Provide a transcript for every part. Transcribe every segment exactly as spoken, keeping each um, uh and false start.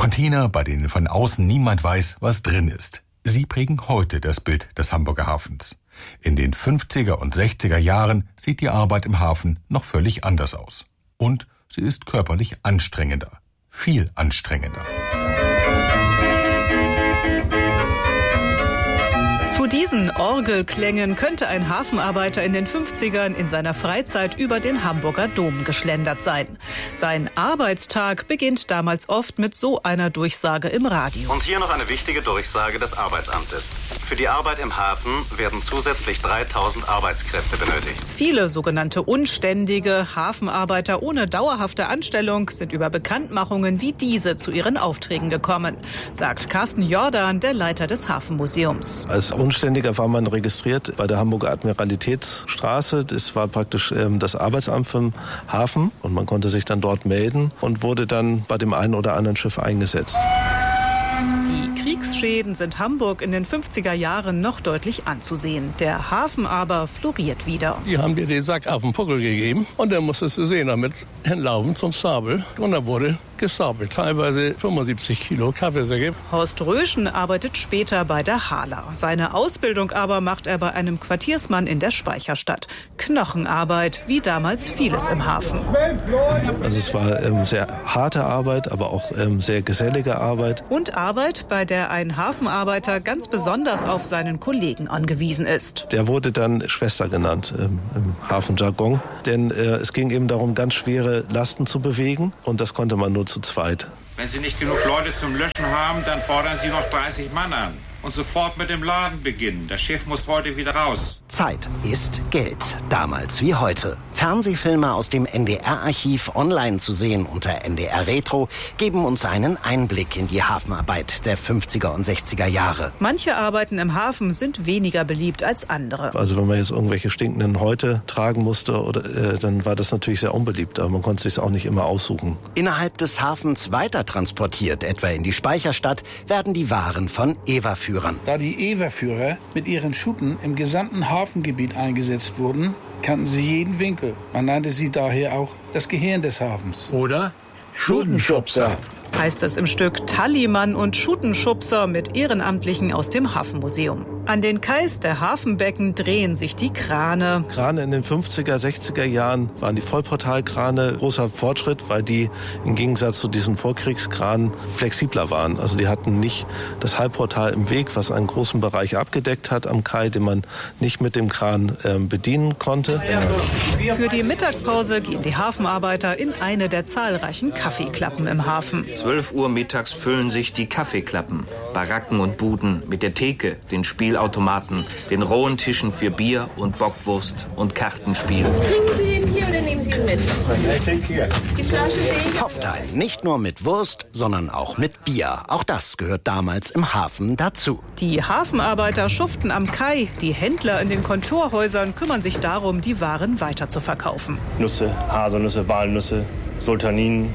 Container, bei denen von außen niemand weiß, was drin ist. Sie prägen heute das Bild des Hamburger Hafens. In den fünfziger und sechziger Jahren sieht die Arbeit im Hafen noch völlig anders aus. Und sie ist körperlich anstrengender. Viel anstrengender. Zu diesen Orgelklängen könnte ein Hafenarbeiter in den fünfzigern in seiner Freizeit über den Hamburger Dom geschlendert sein. Sein Arbeitstag beginnt damals oft mit so einer Durchsage im Radio. Und hier noch eine wichtige Durchsage des Arbeitsamtes. Für die Arbeit im Hafen werden zusätzlich dreitausend Arbeitskräfte benötigt. Viele sogenannte unständige Hafenarbeiter ohne dauerhafte Anstellung sind über Bekanntmachungen wie diese zu ihren Aufträgen gekommen, sagt Carsten Jordan, der Leiter des Hafenmuseums. Als Unständiger war man registriert bei der Hamburger Admiralitätsstraße. Das war praktisch ähm, das Arbeitsamt vom Hafen und man konnte sich dann dort melden und wurde dann bei dem einen oder anderen Schiff eingesetzt. Die Kriegsschäden sind Hamburg in den fünfziger Jahren noch deutlich anzusehen. Der Hafen aber floriert wieder. Die haben dir den Sack auf den Puckel gegeben und dann musstest du sehen, damit hinlaufen zum Stapel. Und dann wurde gestapelt, teilweise fünfundsiebzig Kilo Kaffeesäcke. Horst Röschen arbeitet später bei der Hala. Seine Ausbildung aber macht er bei einem Quartiersmann in der Speicherstadt. Knochenarbeit, wie damals vieles im Hafen. Also es war ähm, sehr harte Arbeit, aber auch ähm, sehr gesellige Arbeit. Und Arbeit, bei der ein Hafenarbeiter ganz besonders auf seinen Kollegen angewiesen ist. Der wurde dann Schwester genannt ähm, im Hafenjargon. Denn äh, es ging eben darum, ganz schwere Lasten zu bewegen und das konnte man nur zu zweit. Wenn Sie nicht genug Leute zum Löschen haben, dann fordern Sie noch dreißig Mann an. Und sofort mit dem Laden beginnen. Das Schiff muss heute wieder raus. Zeit ist Geld. Damals wie heute. Fernsehfilme aus dem N D R-Archiv online zu sehen unter N D R Retro geben uns einen Einblick in die Hafenarbeit der fünfziger und sechziger Jahre. Manche Arbeiten im Hafen sind weniger beliebt als andere. Also wenn man jetzt irgendwelche stinkenden Häute tragen musste, oder, äh, dann war das natürlich sehr unbeliebt. Aber man konnte es sich auch nicht immer aussuchen. Innerhalb des Hafens weiter transportiert, etwa in die Speicherstadt, werden die Waren von Ewa-Führern. Da die Ewa-Führer mit ihren Schuten im gesamten Hafengebiet eingesetzt wurden, kannten sie jeden Winkel. Man nannte sie daher auch das Gehirn des Hafens. Oder Schutenschubser. Heißt es im Stück Tallymann und Schutenschubser mit Ehrenamtlichen aus dem Hafenmuseum. An den Kais der Hafenbecken drehen sich die Krane. Krane in den fünfziger, sechziger Jahren waren die Vollportalkrane großer Fortschritt, weil die im Gegensatz zu diesen Vorkriegskranen flexibler waren. Also die hatten nicht das Halbportal im Weg, was einen großen Bereich abgedeckt hat am Kai, den man nicht mit dem Kran äh, bedienen konnte. Für die Mittagspause gehen die Hafenarbeiter in eine der zahlreichen Kaffeeklappen im Hafen. zwölf Uhr mittags füllen sich die Kaffeeklappen, Baracken und Buden mit der Theke, den Spielautomaten, den rohen Tischen für Bier und Bockwurst und Kartenspiel. Trinken Sie den hier oder nehmen Sie ihn mit? Die Flasche sehe ich. Pfofftein, nicht nur mit Wurst, sondern auch mit Bier. Auch das gehört damals im Hafen dazu. Die Hafenarbeiter schuften am Kai. Die Händler in den Kontorhäusern kümmern sich darum, die Waren weiter zu verkaufen. Nüsse, Haselnüsse, Walnüsse, Sultaninen,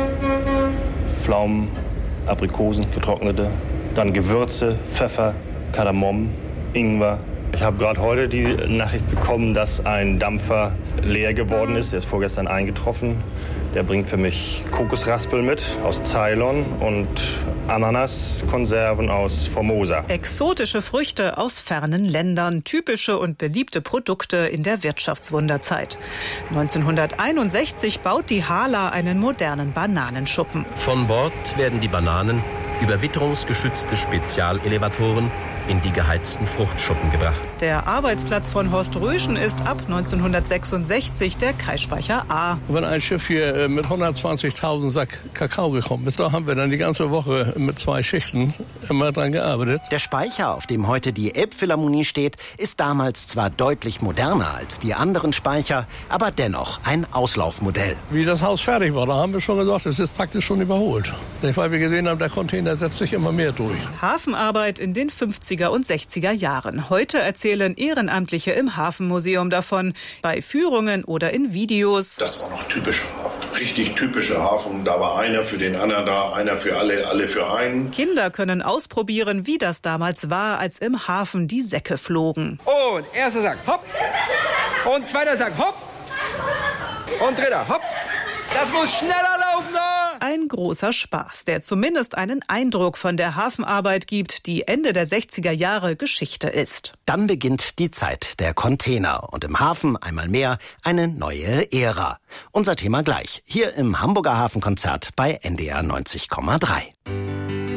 Pflaumen, Aprikosen, getrocknete, dann Gewürze, Pfeffer, Kardamom, Ingwer. Ich habe gerade heute die Nachricht bekommen, dass ein Dampfer leer geworden ist. Der ist vorgestern eingetroffen. Der bringt für mich Kokosraspel mit aus Ceylon und Ananaskonserven aus Formosa. Exotische Früchte aus fernen Ländern, typische und beliebte Produkte in der Wirtschaftswunderzeit. neunzehnhunderteinundsechzig baut die Hala einen modernen Bananenschuppen. Von Bord werden die Bananen über witterungsgeschützte Spezialelevatoren in die geheizten Fruchtschuppen gebracht. Der Arbeitsplatz von Horst Röschen ist ab neunzehnhundertsechsundsechzig der Kaispeicher A. Wenn ein Schiff hier mit hundertzwanzigtausend Sack Kakao gekommen ist, da haben wir dann die ganze Woche mit zwei Schichten immer dran gearbeitet. Der Speicher, auf dem heute die Elbphilharmonie steht, ist damals zwar deutlich moderner als die anderen Speicher, aber dennoch ein Auslaufmodell. Wie das Haus fertig war, da haben wir schon gesagt, es ist praktisch schon überholt. Weil wir gesehen haben, der Container setzt sich immer mehr durch. Hafenarbeit in den fünfziger und sechziger Jahren. Heute erzählen Ehrenamtliche im Hafenmuseum davon, bei Führungen oder in Videos. Das war noch typischer Hafen, richtig typischer Hafen. Da war einer für den anderen da, einer für alle, alle für einen. Kinder können ausprobieren, wie das damals war, als im Hafen die Säcke flogen. Und erster Sack, hopp. Und zweiter Sack, hopp. Und dritter, hopp. Das muss schneller laufen da! Ein ein großer Spaß, der zumindest einen Eindruck von der Hafenarbeit gibt, die Ende der sechziger Jahre Geschichte ist. Dann beginnt die Zeit der Container und im Hafen einmal mehr eine neue Ära. Unser Thema gleich, hier im Hamburger Hafenkonzert bei N D R neunzig Komma drei.